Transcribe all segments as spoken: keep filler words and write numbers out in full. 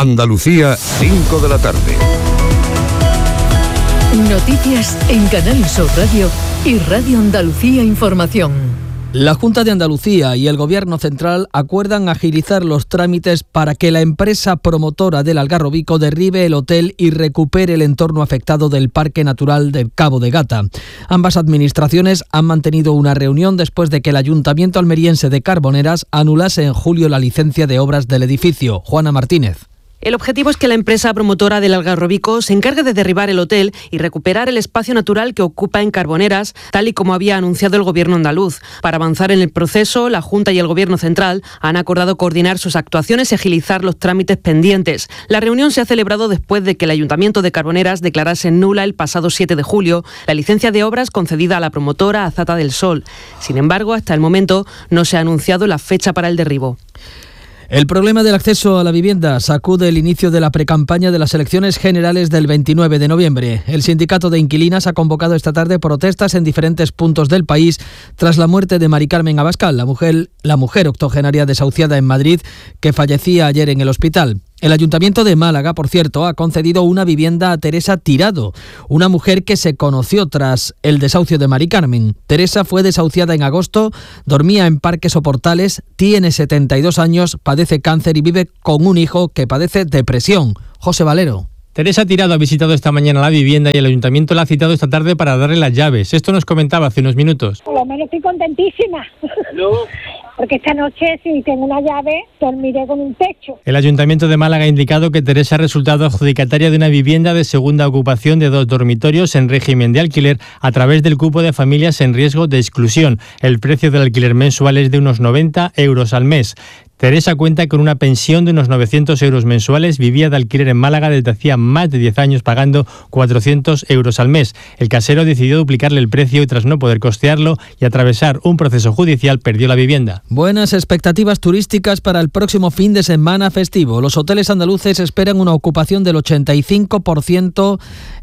Andalucía, cinco de la tarde. Noticias en Canal Sur Radio y Radio Andalucía Información. La Junta de Andalucía y el Gobierno Central acuerdan agilizar los trámites para que la empresa promotora del Algarrobico derribe el hotel y recupere el entorno afectado del Parque Natural del Cabo de Gata. Ambas administraciones han mantenido una reunión después de que el Ayuntamiento almeriense de Carboneras anulase en julio la licencia de obras del edificio. Juana Martínez. El objetivo es que la empresa promotora del Algarrobico se encargue de derribar el hotel y recuperar el espacio natural que ocupa en Carboneras, tal y como había anunciado el Gobierno andaluz. Para avanzar en el proceso, la Junta y el Gobierno central han acordado coordinar sus actuaciones y agilizar los trámites pendientes. La reunión se ha celebrado después de que el Ayuntamiento de Carboneras declarase nula el pasado siete de julio la licencia de obras concedida a la promotora Azata del Sol. Sin embargo, hasta el momento no se ha anunciado la fecha para el derribo. El problema del acceso a la vivienda sacude el inicio de la precampaña de las elecciones generales del veintinueve de noviembre. El sindicato de inquilinas ha convocado esta tarde protestas en diferentes puntos del país tras la muerte de Mari Carmen Abascal, la mujer, la mujer octogenaria desahuciada en Madrid que fallecía ayer en el hospital. El Ayuntamiento de Málaga, por cierto, ha concedido una vivienda a Teresa Tirado, una mujer que se conoció tras el desahucio de Mari Carmen. Teresa fue desahuciada en agosto, dormía en parques o portales, tiene setenta y dos años, padece cáncer y vive con un hijo que padece depresión. José Valero. Teresa Tirado ha visitado esta mañana la vivienda y el Ayuntamiento la ha citado esta tarde para darle las llaves. Esto nos comentaba hace unos minutos. Por lo menos estoy contentísima. ¿No? Porque esta noche, si tengo una llave, dormiré con un techo. El Ayuntamiento de Málaga ha indicado que Teresa ha resultado adjudicataria de una vivienda de segunda ocupación de dos dormitorios en régimen de alquiler a través del cupo de familias en riesgo de exclusión. El precio del alquiler mensual es de unos noventa euros al mes. Teresa cuenta con una pensión de unos novecientos euros mensuales, vivía de alquiler en Málaga desde hacía más de diez años pagando cuatrocientos euros al mes. El casero decidió duplicarle el precio y tras no poder costearlo y atravesar un proceso judicial perdió la vivienda. Buenas expectativas turísticas para el próximo fin de semana festivo. Los hoteles andaluces esperan una ocupación del ochenta y cinco por ciento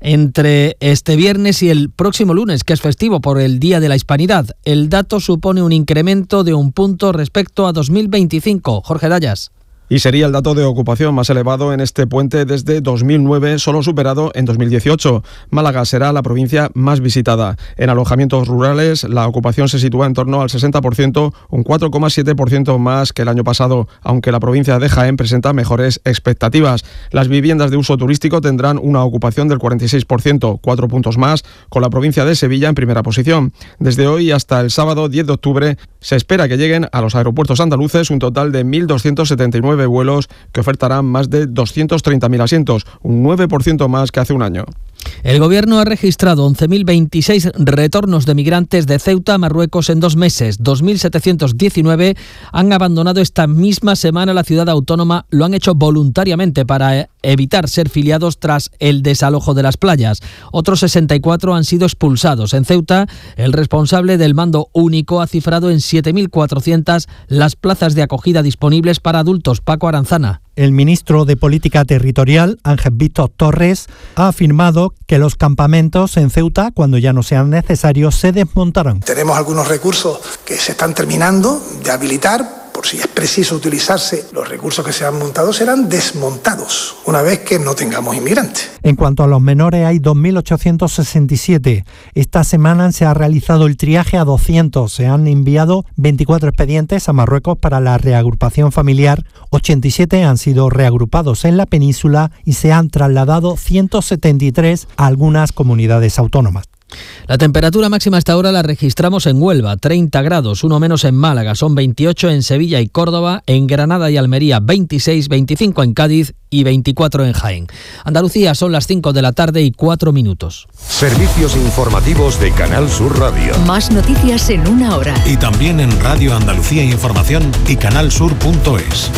entre este viernes y el próximo lunes, que es festivo por el Día de la Hispanidad. El dato supone un incremento de un punto respecto a dos mil veinticinco. Jorge Dayas. Y sería el dato de ocupación más elevado en este puente desde dos mil nueve, solo superado en dos mil dieciocho. Málaga será la provincia más visitada. En alojamientos rurales, la ocupación se sitúa en torno al sesenta por ciento, un cuatro coma siete por ciento más que el año pasado, aunque la provincia de Jaén presenta mejores expectativas. Las viviendas de uso turístico tendrán una ocupación del cuarenta y seis por ciento, cuatro puntos más, con la provincia de Sevilla en primera posición. Desde hoy hasta el sábado diez de octubre se espera que lleguen a los aeropuertos andaluces un total de mil doscientos setenta y nueve vuelos que ofertarán más de doscientos treinta mil asientos, un nueve por ciento más que hace un año. El Gobierno ha registrado once mil veintiséis retornos de migrantes de Ceuta a Marruecos en dos meses. dos mil setecientos diecinueve han abandonado esta misma semana la ciudad autónoma. Lo han hecho voluntariamente para evitar ser filiados tras el desalojo de las playas. Otros sesenta y cuatro han sido expulsados. En Ceuta, el responsable del mando único ha cifrado en siete mil cuatrocientas las plazas de acogida disponibles para adultos. Paco Aranzana. El ministro de Política Territorial, Ángel Víctor Torres, ha afirmado que los campamentos en Ceuta, cuando ya no sean necesarios, se desmontarán. Tenemos algunos recursos que se están terminando de habilitar. Por si es preciso utilizarse, los recursos que se han montado serán desmontados una vez que no tengamos inmigrantes. En cuanto a los menores, hay dos mil ochocientos sesenta y siete. Esta semana se ha realizado el triaje a doscientos. Se han enviado veinticuatro expedientes a Marruecos para la reagrupación familiar. ochenta y siete han sido reagrupados en la península y se han trasladado ciento setenta y tres a algunas comunidades autónomas. La temperatura máxima hasta ahora la registramos en Huelva, treinta grados, uno menos en Málaga, son veintiocho en Sevilla y Córdoba, en Granada y Almería veintiséis, veinticinco en Cádiz y veinticuatro en Jaén. Andalucía, son las cinco de la tarde y cuatro minutos. Servicios informativos de Canal Sur Radio. Más noticias en una hora. Y también en Radio Andalucía Información y canalsur punto es.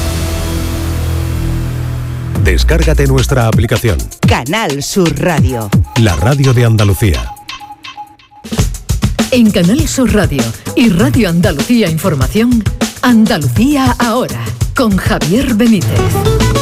Descárgate nuestra aplicación. Canal Sur Radio. La radio de Andalucía. En Canal Sur Radio y Radio Andalucía Información, Andalucía ahora, con Javier Benítez.